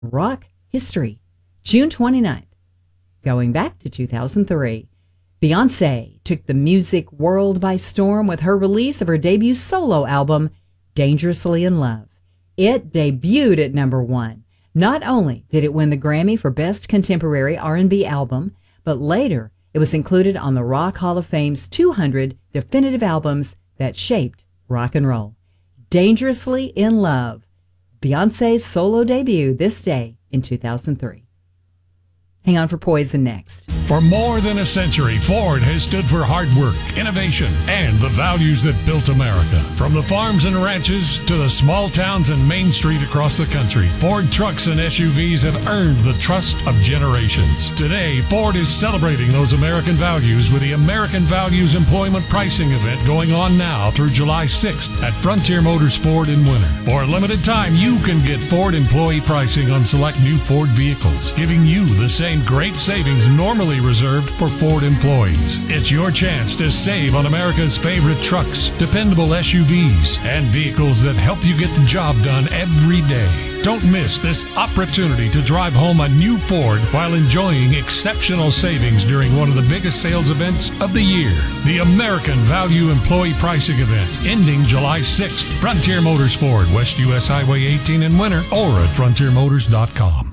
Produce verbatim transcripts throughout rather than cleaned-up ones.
Rock history. June twenty-ninth. Going back to two thousand three, Beyoncé took the music world by storm with her release of her debut solo album, Dangerously in Love. It debuted at number one. Not only did it win the Grammy for Best Contemporary R and B Album, but later it was included on the Rock Hall of Fame's two hundred definitive albums that shaped rock and roll. Dangerously in Love, Beyoncé's solo debut this day in two thousand three. Hang on for Poison next. For more than a century, Ford has stood for hard work, innovation, and the values that built America. From the farms and ranches to the small towns and Main Street across the country, Ford trucks and S U Vs have earned the trust of generations. Today, Ford is celebrating those American values with the American Values Employment Pricing event going on now through July sixth at Frontier Motors Ford in Winter. For a limited time, you can get Ford employee pricing on select new Ford vehicles, giving you the same great savings normally reserved for Ford employees. It's your chance to save on America's favorite trucks, dependable S U Vs, and vehicles that help you get the job done every day. Don't miss this opportunity to drive home a new Ford while enjoying exceptional savings during one of the biggest sales events of the year, the American Value Employee Pricing Event, ending July sixth. Frontier Motors Ford, West U S Highway eighteen in Winter, or at frontier motors dot com.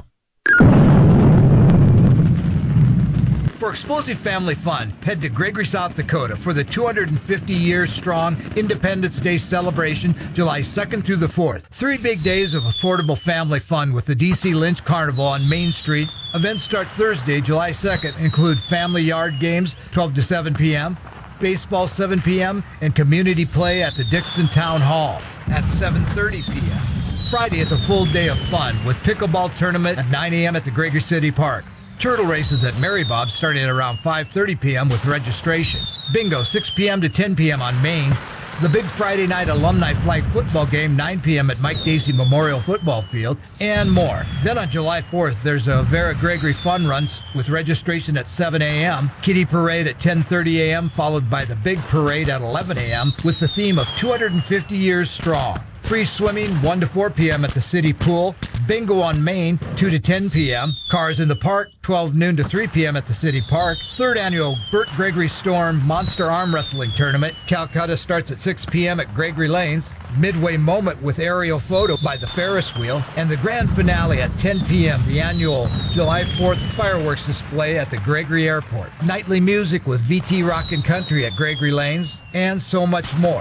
For explosive family fun, head to Gregory, South Dakota for the two hundred fifty years strong Independence Day celebration, July second through the fourth. Three big days of affordable family fun with the D C Lynch Carnival on Main Street. Events start Thursday, July second, include family yard games, twelve to seven p.m., baseball, seven p.m., and community play at the Dixon Town Hall at seven thirty p.m. Friday is a full day of fun with pickleball tournament at nine a.m. at the Gregory City Park. Turtle races at Mary Bob's starting at around five thirty p.m. with registration. Bingo, six p.m. to ten p.m. on Main. The big Friday night alumni flag football game, nine p.m. at Mike Dacey Memorial Football Field, and more. Then on July fourth, there's a Vera Gregory Fun Runs with registration at seven a.m., Kitty Parade at ten thirty a.m., followed by the big parade at eleven a.m. with the theme of two hundred fifty years strong. Free swimming, one to four p.m. at the city pool. Bingo on Main, two to ten p.m. Cars in the Park, twelve noon to three p.m. at the city park. Third annual Burt Gregory Storm Monster Arm Wrestling Tournament. Calcutta starts at six p.m. at Gregory Lanes. Midway moment with aerial photo by the Ferris wheel. And the grand finale at ten p.m. The annual July fourth fireworks display at the Gregory Airport. Nightly music with V T Rockin' Country at Gregory Lanes. And so much more.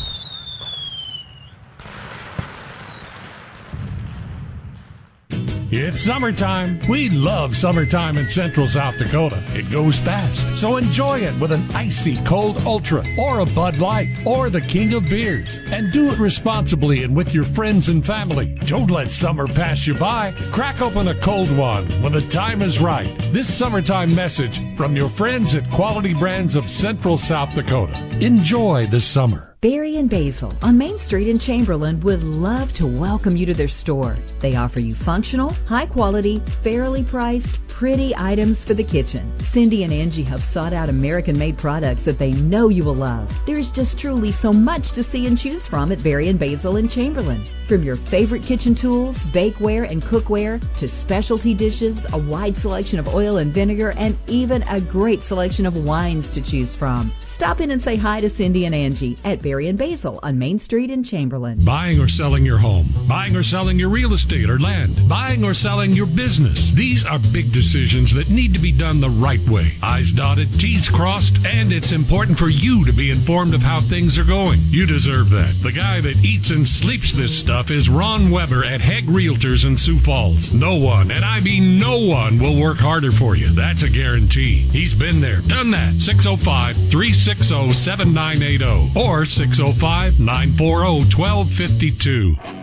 It's summertime. We love summertime in Central South Dakota. It goes fast, so enjoy it with an icy cold Ultra or a Bud Light or the king of beers. And do it responsibly and with your friends and family. Don't let summer pass you by. Crack open a cold one when the time is right. This summertime message from your friends at Quality Brands of Central South Dakota. Enjoy the summer. Berry and Basil on Main Street in Chamberlain would love to welcome you to their store. They offer you functional, high quality, fairly priced, pretty items for the kitchen. Cindy and Angie have sought out American-made products that they know you will love. There's just truly so much to see and choose from at Berry and Basil in Chamberlain. From your favorite kitchen tools, bakeware and cookware, to specialty dishes, a wide selection of oil and vinegar, and even a great selection of wines to choose from. Stop in and say hi to Cindy and Angie at Berry and Basil on Main Street in Chamberlain. Buying or selling your home, buying or selling your real estate or land, buying or selling your business. These are big decisions that need to be done the right way. I's dotted, T's crossed, and it's important for you to be informed of how things are going. You deserve that. The guy that eats and sleeps this stuff is Ron Weber at Hegg Realtors in Sioux Falls. No one, and I mean no one, will work harder for you. That's a guarantee. He's been there, done that. six oh five, three six oh, seven nine eight oh or six oh five, nine four oh, one two five two.